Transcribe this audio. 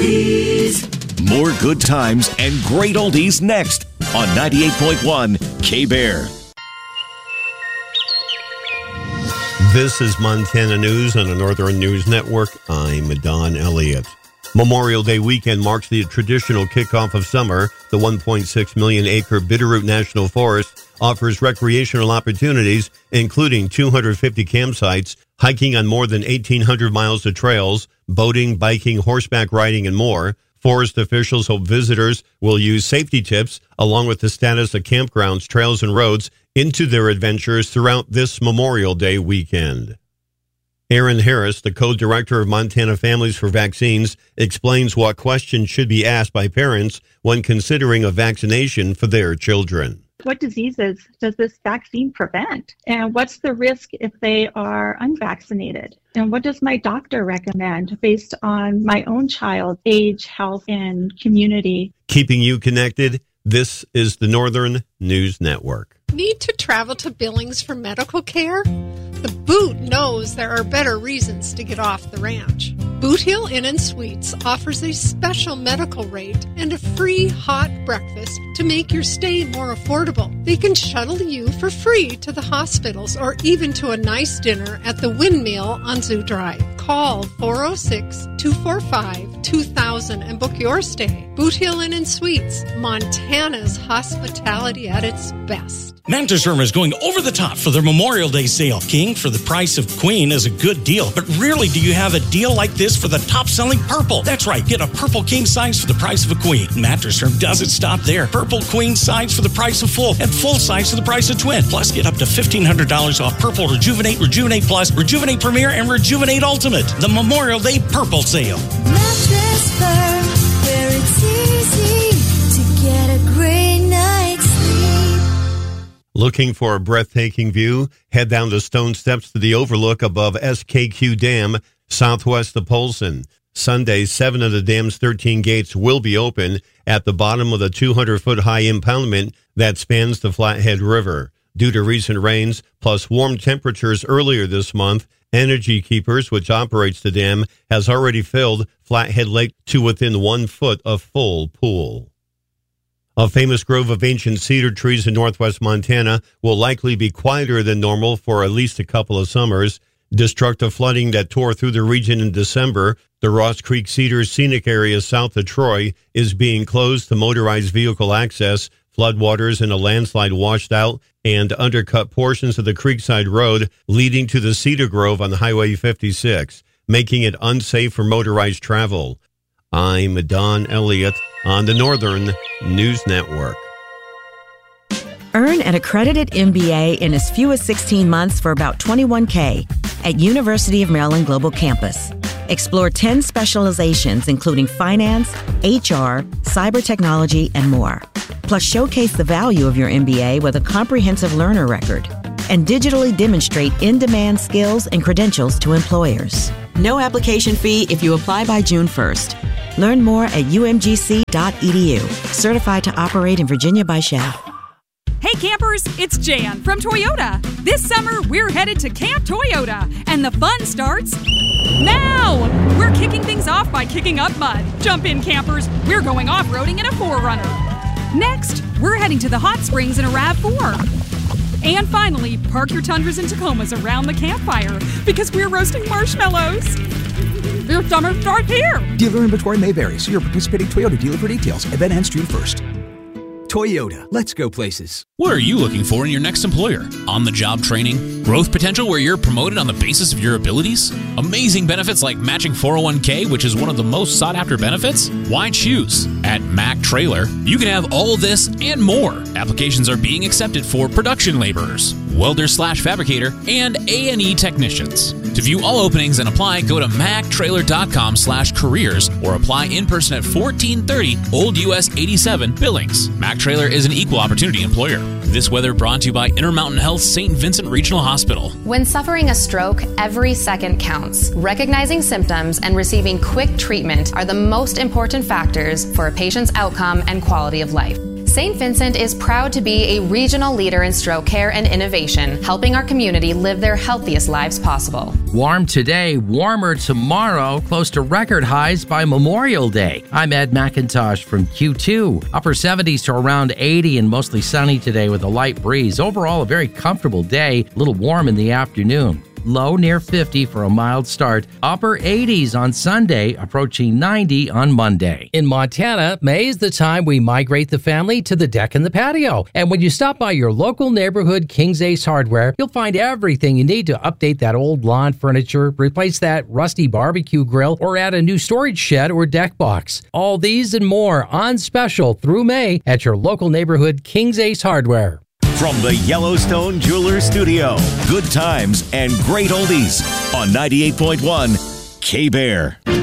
oldies. More good times and great oldies next on 98.1 K-Bear. This is Montana News on the Northern News Network. I'm Don Elliott. Memorial Day weekend marks the traditional kickoff of summer. The 1.6 million acre Bitterroot National Forest offers recreational opportunities, including 250 campsites, hiking on more than 1,800 miles of trails, boating, biking, horseback riding, and more. Forest officials hope visitors will use safety tips along with the status of campgrounds, trails, and roads into their adventures throughout this Memorial Day weekend. Aaron Harris, the co-director of Montana Families for Vaccines, explains what questions should be asked by parents when considering a vaccination for their children. What diseases does this vaccine prevent? And what's the risk if they are unvaccinated? And what does my doctor recommend based on my own child's age, health, and community? Keeping you connected, this is the Northern News Network. Need to travel to Billings for medical care? The Boot knows there are better reasons to get off the ranch. Boot Hill Inn and Suites offers a special medical rate and a free hot breakfast to make your stay more affordable. They can shuttle you for free to the hospitals or even to a nice dinner at the Windmill on Zoo Drive. Call 406-245-2000 and book your stay. Boot Hill Inn and Suites, Montana's hospitality at its best. Mattress Firm is going over the top for their Memorial Day sale. King for the price of Queen is a good deal, but rarely do you have a deal like this for the top-selling Purple. That's right, get a Purple King size for the price of a Queen. Mattress Firm doesn't stop there. Purple Queen size for the price of Full, and Full size for the price of Twin. Plus, get up to $1,500 off Purple Rejuvenate, Rejuvenate Plus, Rejuvenate Premier, and Rejuvenate Ultimate. The Memorial Day Purple Sale. Mattress Firm, where it's easy to get a great night's sleep. Looking for a breathtaking view? Head down the stone steps to the overlook above SKQ Dam, southwest of Polson. Sunday, 7 of the dam's 13 gates will be open at the bottom of the 200-foot-high impoundment that spans the Flathead River. Due to recent rains, plus warm temperatures earlier this month, Energy Keepers, which operates the dam, has already filled Flathead Lake to within 1 foot of full pool. A famous grove of ancient cedar trees in northwest Montana will likely be quieter than normal for at least a couple of summers. Destructive flooding that tore through the region in December, the Ross Creek Cedars scenic area south of Troy, is being closed to motorized vehicle access. Floodwaters and a landslide washed out and undercut portions of the Creekside Road leading to the Cedar Grove on Highway 56, making it unsafe for motorized travel. I'm Don Elliott on the Northern News Network. Earn an accredited MBA in as few as 16 months for about $21K at University of Maryland Global Campus. Explore 10 specializations including finance, HR, cyber technology, and more. Plus, showcase the value of your MBA with a comprehensive learner record and digitally demonstrate in-demand skills and credentials to employers. No application fee if you apply by June 1st. Learn more at umgc.edu. Certified to operate in Virginia by Chef. Hey campers, it's Jan from Toyota. This summer, we're headed to Camp Toyota, and the fun starts now! We're kicking things off by kicking up mud. Jump in, campers. We're going off-roading in a 4Runner. Next, we're heading to the hot springs in a RAV4. And finally, park your Tundras and Tacomas around the campfire because we're roasting marshmallows. Your summer starts here! Dealer inventory may vary. See your participating Toyota dealer for details. Event ends June 1st. Toyota, let's go places. What are you looking for in your next employer? On-the-job training? Growth potential where you're promoted on the basis of your abilities? Amazing benefits like matching 401k, which is one of the most sought-after benefits? Why choose? At Mack Trailer, you can have all this and more. Applications are being accepted for production laborers, welder/fabricator, and A&E technicians. To view all openings and apply, go to macktrailer.com/careers or apply in person at 1430 Old US 87 Billings. Mack Trailer is an equal opportunity employer. This weather brought to you by Intermountain Health St. Vincent Regional Hospital. When suffering a stroke, every second counts. Recognizing symptoms and receiving quick treatment are the most important factors for a patient's outcome and quality of life. St. Vincent is proud to be a regional leader in stroke care and innovation, helping our community live their healthiest lives possible. Warm today, warmer tomorrow, close to record highs by Memorial Day. I'm Ed McIntosh from Q2. Upper 70s to around 80 and mostly sunny today with a light breeze. Overall, a very comfortable day, a little warm in the afternoon. Low near 50 for a mild start. Upper 80s on Sunday, approaching 90 on Monday. In Montana, May is the time we migrate the family to the deck and the patio. And when you stop by your local neighborhood King's Ace Hardware, you'll find everything you need to update that old lawn furniture, replace that rusty barbecue grill, or add a new storage shed or deck box. All these and more on special through May at your local neighborhood King's Ace Hardware. From the Yellowstone Jeweler Studio, good times and great oldies on 98.1 K-Bear.